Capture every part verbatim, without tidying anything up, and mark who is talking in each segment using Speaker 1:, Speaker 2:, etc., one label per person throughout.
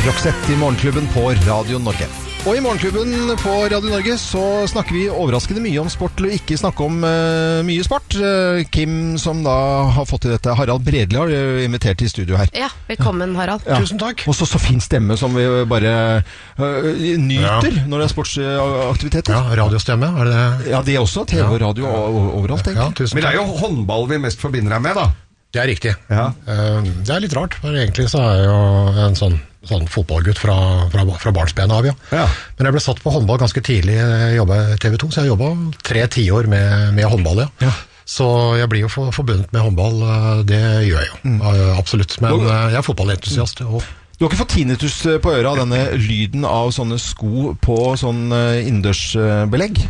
Speaker 1: Roxette i Morgenklubben på Radio Norge. Og i Morgenklubben på Radio Norge så snakker vi overraskende mye om sport, eller ikke snakke om uh, mye sport. Uh, Kim, som da har fått i dette, Harald Bredli har invitert til studio her.
Speaker 2: Ja, velkommen Harald.
Speaker 1: Ja.
Speaker 3: Tusen takk.
Speaker 1: Og så, så fin stemme som vi bare uh, nyter ja. Når det er sportsaktiviteter.
Speaker 3: Ja, radiostemme, er det det?
Speaker 1: Ja, det er også. T V og radio overalt, egentlig.
Speaker 3: Ja, tusen takk.
Speaker 4: Men det er jo håndball vi mest forbinder deg med, da.
Speaker 3: Det er riktig.
Speaker 4: Ja.
Speaker 3: Uh, det er litt rart, for egentlig så er jeg jo en sånn, sånn fotballgutt fra, fra, fra barnsben av, ja.
Speaker 4: Ja.
Speaker 3: Men jeg ble satt på håndball ganske tidlig, jeg jobbet i T V to, så jeg jobbet tre tiår med, med håndball, ja.
Speaker 1: Ja.
Speaker 3: Så jeg blir jo for, forbundet med håndball, det gjør jeg jo, mm. absolutt. Men jeg er fotballentusiast. Og
Speaker 1: du har ikke fått tinnitus på øret av denne lyden av sånne sko på sånn innendørsbelegg?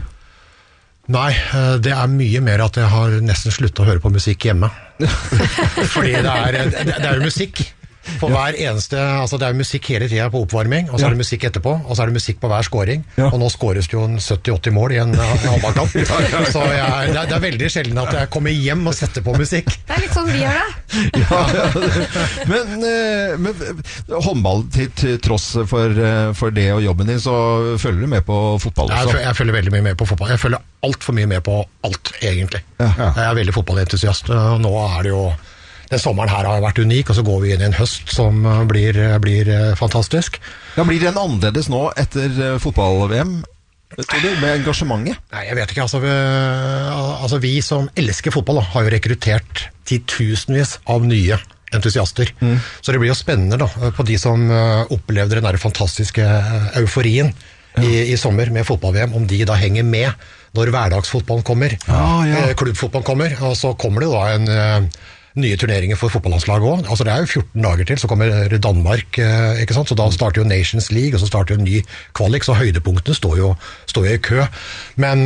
Speaker 3: Nei, det er mye mer at jeg har nesten sluttet å høre på musikk hjemme. Fordi det er, det, det er jo musikk for hver eneste, altså det er jo musikk hele tiden på oppvarming, og så er det musikk etterpå, og så er det musikk på hver scoring, ja. Og nå scores det jo en sytti åtti mål i en håndballkamp. Så jeg, det, er, det er veldig sjelden at jeg kommer hjem og setter på musikk.
Speaker 2: Det er litt sånn vi gjør det.
Speaker 1: Ja, men, men håndball til, til tross for, for det og jobben din, så følger du med på fotball også?
Speaker 3: Jeg, jeg følger veldig mye med på fotball. Jeg følger alt for mye med på alt, egentlig. Ja. Jeg er veldig fotballentusiast, og nå er det jo den sommeren her har vært unik, og så går vi inn i en høst som blir, blir fantastisk.
Speaker 1: Ja, blir den annerledes nå etter fotball-V M, tror du, med engasjementet?
Speaker 3: Nei, jeg vet ikke. Altså vi, altså, vi som elsker fotball da, har jo rekruttert titusenvis av nye entusiaster. Mm. Så det blir jo spennende da, på de som opplevde den der fantastiske euforien ja. i, i sommer med fotball-V M, om de da henger med når hverdagsfotballen kommer,
Speaker 1: ah, ja.
Speaker 3: klubbfotballen kommer, og så kommer det da en nye turneringer for fotballandslaget også. Altså det er jo fjorten dager til, så kommer Danmark, ikke sant? Så da starter jo Nations League, og så starter jo en ny kvalik, så høydepunktene står jo, står jo i kø. Men,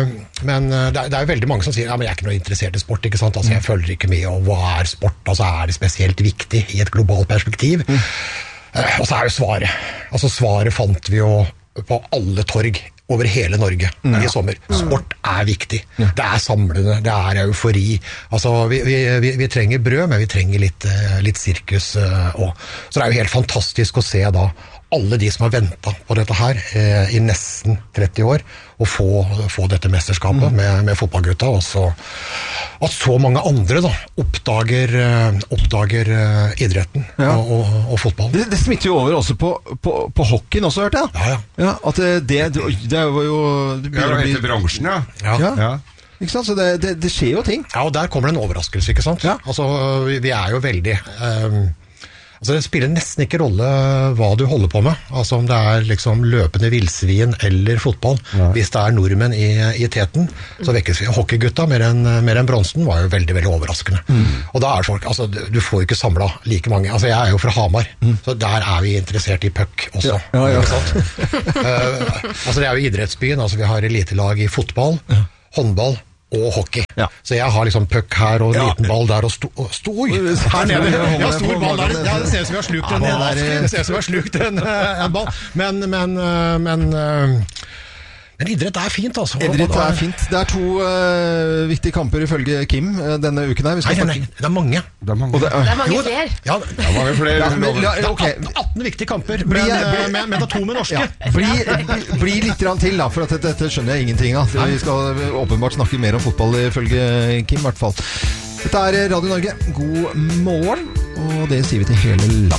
Speaker 3: men det er, det er jo veldig mange som sier, ja, men jeg er ikke noe interessert i sport, ikke sant? Altså jeg følger ikke med, og hva er sport? Altså er det spesielt viktig i et globalt perspektiv? Mm. Og så er jo svaret. Altså svaret fant vi jo på alle torg over hele Norge mm. i sommer. Sport er viktig. Ja. Det er samlende, det er eufori. Altså, vi, vi, vi, vi trenger brød, men vi trenger litt, litt sirkus også. Så det er jo helt fantastisk å se da alle de som har ventet på dette her eh, i nesten tretti år, og få, få dette mesterskapet mm. med, med fotballgutta, og så at så mange andre da oppdager, oppdager uh, idretten ja. og, og, og fotball.
Speaker 1: Det, det smitter jo over også på, på, på hockeyen også, hørte jeg.
Speaker 3: Ja, ja.
Speaker 1: Ja, at det, det, det var jo... Det
Speaker 4: ja, det heter bransjen, ja.
Speaker 3: Ja.
Speaker 1: Ja. Ja. Ikke sant? Så det, det, det skjer jo ting.
Speaker 3: Ja, og der kommer det en overraskelse, ikke sant? Ja. Altså, vi, vi er jo veldig... Um, Altså Det spiller nesten ikke rolle hva du holder på med, altså om det er liksom løpende villsvin eller fotball. Ja. Hvis det er nordmenn i, i teten, så vekkes vi. Hockeygutta mer enn mer enn bronsen var jo veldig, veldig overraskende. Mm. Og da er folk, altså du får jo ikke samlet like mange, altså jeg er jo fra Hamar, mm. så der er vi interessert i puck også. Ja, ja, ja. uh, altså det er jo idrettsbyen, altså vi har elitelag i fotball, ja. håndball, og hockey. Ja. Så jeg har liksom puck her og en ja. liten ball der og sto... Sto her nede! Ja, stor ball der. Ja, det ser ut som vi har slukt en, ja, det ser ut som vi har slukt en, en ball. Men, men, men, men idrett er fint, altså.
Speaker 1: Idrett er fint. Det er to uh, viktige kamper ifølge Kim denne uken her. Vi skal
Speaker 3: nei, nei, nei, det er mange.
Speaker 4: Det er mange,
Speaker 2: det er, det er mange flere.
Speaker 3: Ja, det er mange flere.
Speaker 1: Ja, men, ja, okay.
Speaker 3: atten, atten viktige kamper, bli, men, bli, men, men det er to med norske.
Speaker 1: Ja. Bli, bli, bli litt til, da, for at dette, dette skjønner jeg ingenting av. Vi skal åpenbart snakke mer om fotball ifølge Kim, i hvert fall. Dette er Radio Norge. God morgen, og det sier vi til hele landet.